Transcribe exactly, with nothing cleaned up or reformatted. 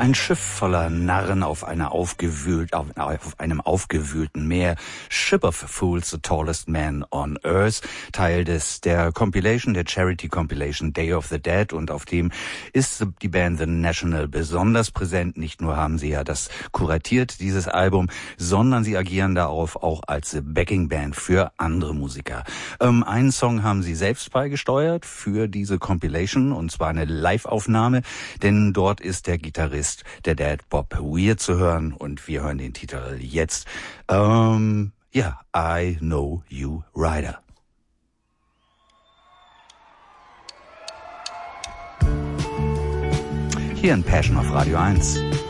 Ein Schiff voller Narren auf einer aufgewühlt, auf, auf einem aufgewühlten Meer. Ship of Fools, the tallest man on earth. Teil des, der Compilation, der Charity Compilation Day of the Dead. Und auf dem ist die Band The National besonders präsent. Nicht nur haben sie ja das kuratiert, dieses Album, sondern sie agieren darauf auch als Backing-Band für andere Musiker. Ähm, einen Song haben sie selbst beigesteuert für diese Compilation, und zwar eine Live-Aufnahme, denn dort ist der Gitarrist der Dead, Bob Weir, zu hören, und wir hören den Titel jetzt. Ähm, ja, I Know You Rider. Hier in Passion auf Radio eins.